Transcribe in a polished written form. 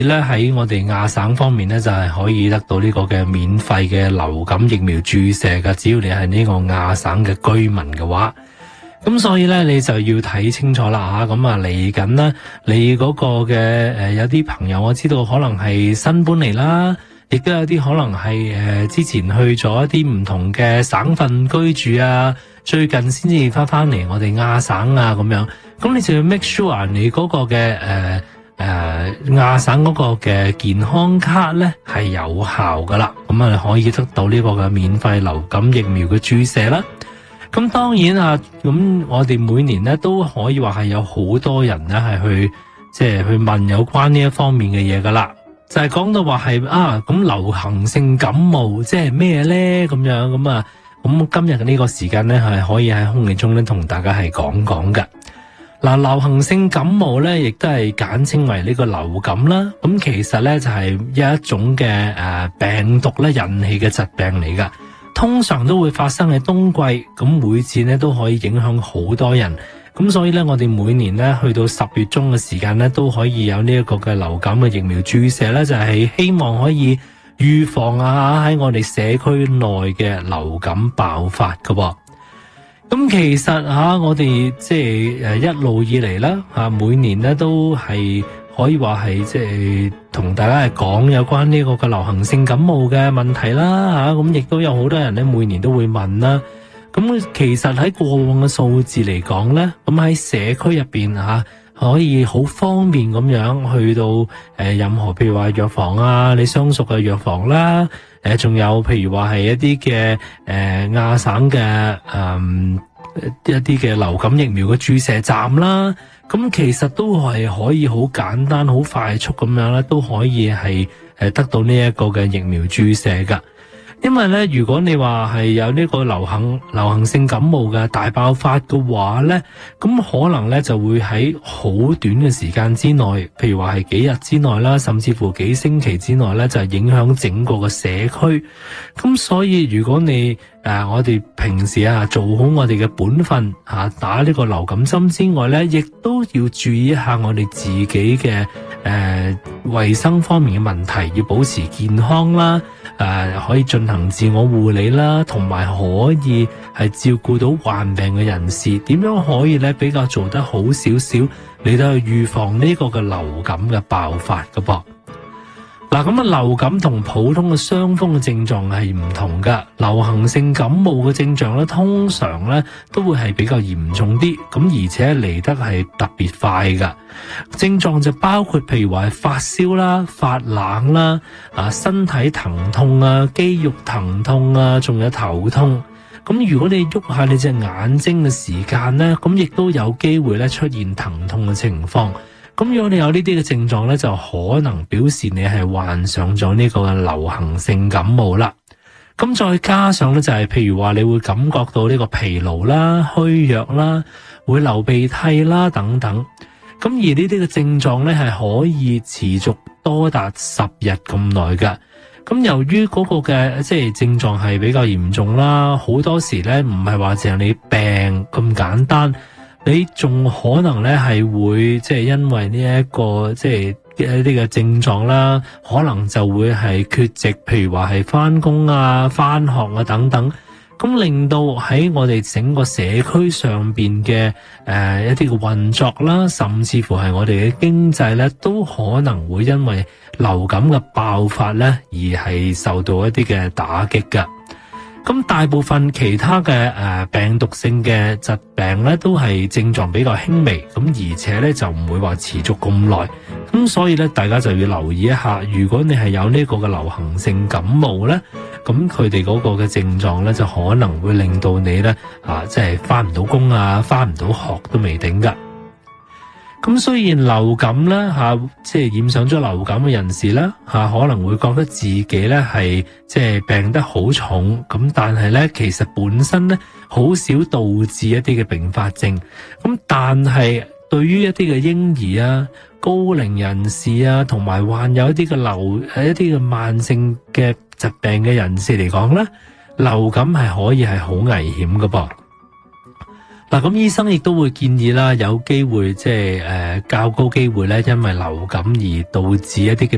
咧喺我哋亞省方面咧就係可以得到呢個嘅免費嘅流感疫苗注射嘅，只要你係呢個亞省嘅居民嘅話。咁所以咧你就要睇清楚啦吓，咁啊嚟緊咧你嗰個嘅有啲朋友我知道可能係新搬嚟啦，亦都有啲可能係之前去咗一啲唔同嘅省份居住啊，最近先至翻嚟我哋亞省啊咁樣，咁你就要 make sure 你嗰個嘅亞省嗰個嘅健康卡咧係有效噶啦，咁啊你可以得到呢個嘅免費流感疫苗嘅注射啦。咁當然啊，咁我哋每年咧都可以話係有好多人咧係去去問有關呢一方面嘅嘢噶啦，就係講到話係咁流行性感冒即係咩咧咁樣，咁今日嘅呢個時間咧係可以喺空氣中咧同大家係講講嘅。嗱，流行性感冒咧亦都係簡稱為呢個流感啦。咁其實咧就係有一種嘅病毒咧引起嘅疾病嚟噶。通常都會發生喺冬季，咁每次咧都可以影響好多人，咁所以咧我哋每年咧去到10月中嘅時間咧都可以有呢一個嘅流感嘅疫苗注射咧，就係希望可以預防喺我哋社區內嘅流感爆發噶噃。咁其實我哋一路以嚟啦每年咧都係可以話係同大家係講有關呢個嘅流行性感冒嘅問題啦咁亦都有好多人咧每年都會問啦。咁其實喺過往嘅數字嚟講咧，咁喺社區入邊可以好方便咁樣去到任何譬如話藥房啊，你相熟嘅藥房啦，仲有譬如話係一啲嘅亞省嘅一啲嘅流感疫苗嘅注射站啦。咁其實都係可以好簡單好快速咁樣咧，都可以係得到呢一個嘅疫苗注射噶。因為咧，如果你話係有呢個流行性感冒嘅大爆發嘅話咧，咁可能咧就會喺好短嘅時間之內，譬如話係幾日之內啦，甚至乎幾星期之內咧，就影響整個嘅社區。咁所以如果你我哋平時做好我哋嘅本分打呢個流感針之外咧，亦都要注意一下我哋自己嘅衛生方面嘅問題，要保持健康啦，可以進行自我護理啦，同埋可以係照顧到患病嘅人士，點樣可以咧比較做得好少少嚟到去預防呢個嘅流感嘅爆發㗎噃。嗱，咁流感同普通嘅傷風嘅症狀係唔同噶。流行性感冒嘅症狀咧，通常咧都會係比較嚴重啲，咁而且嚟得係特別快噶。症狀就包括譬如話係發燒啦、發冷啦、身體疼痛啊、肌肉疼痛啊，仲有頭痛。咁如果你喐下你隻眼睛嘅時間咧，咁亦都有機會咧出現疼痛嘅情況。咁如果你有呢啲嘅症狀咧，就可能表示你係患上咗呢個流行性感冒啦。咁再加上咧就係譬如話你會感覺到呢個疲勞啦、虛弱啦、會流鼻涕啦等等。咁而呢啲嘅症狀咧係可以持續多達10日咁耐㗎。咁由於嗰個嘅症狀係比較嚴重啦，好多時咧唔係話淨係你病咁簡單。你仲可能咧係會因為呢一個一啲嘅症狀啦，可能就會係缺席，譬如話係翻工啊、翻學啊等等，咁令到喺我哋整個社區上邊嘅一啲嘅運作啦，甚至乎係我哋嘅經濟咧，都可能會因為流感嘅爆發咧而係受到一啲嘅打擊㗎。咁大部分其他嘅病毒性嘅疾病咧，都係症狀比較輕微，咁而且咧就唔會話持續咁耐。咁所以咧，大家就要留意一下，如果你係有呢個嘅流行性感冒咧，咁佢哋嗰個嘅症狀咧，就可能會令到你咧返唔到工啊，返唔到學都未定噶。咁雖然流感咧染上咗流感嘅人士咧可能會覺得自己咧係病得好重，咁但係咧其實本身咧好少導致一啲嘅併發症。咁但係對於一啲嘅嬰兒啊、高齡人士啊，同埋患有一啲嘅慢性嘅疾病嘅人士嚟講咧，流感係可以係好危險㗎噃。嗱，咁醫生亦都會建議啦，有機會較高機會咧，因為流感而導致一啲嘅